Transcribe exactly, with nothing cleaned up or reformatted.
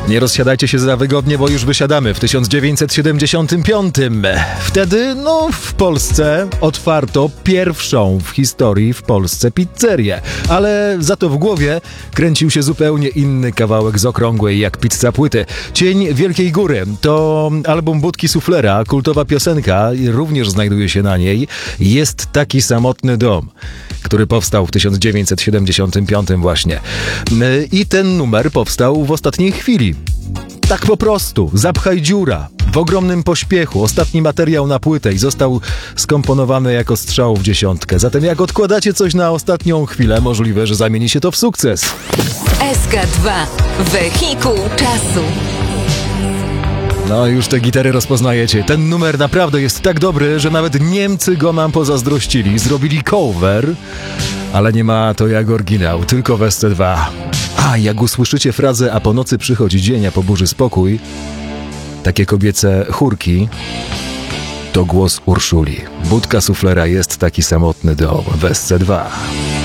Nie rozsiadajcie się za wygodnie, bo już wysiadamy w tysiąc dziewięćset siedemdziesiątym piątym. Wtedy, no, w Polsce otwarto pierwszą w historii w Polsce pizzerię. Ale za to w głowie kręcił się zupełnie inny kawałek z okrągłej jak pizza płyty. Cień Wielkiej Góry to album Budki Suflera, kultowa piosenka, również znajduje się na niej. Jest taki samotny dom, który powstał w tysiąc dziewięćset siedemdziesiątym piątym właśnie. I ten numer powstał w ostatniej chwili. Tak po prostu, zapchaj dziura, w ogromnym pośpiechu, ostatni materiał na płytę i został skomponowany jako strzał w dziesiątkę. Zatem jak odkładacie coś na ostatnią chwilę, możliwe, że zamieni się to w sukces. S K dwa. Wehikuł czasu. No już te gitary rozpoznajecie. Ten numer naprawdę jest tak dobry, że nawet Niemcy go nam pozazdrościli. Zrobili cover, ale nie ma to jak oryginał, tylko w S C dwa. A jak usłyszycie frazę "a po nocy przychodzi dzień, a po burzy spokój", takie kobiece chórki, to głos Urszuli. Budka Suflera, Jest taki samotny dom w S C dwa.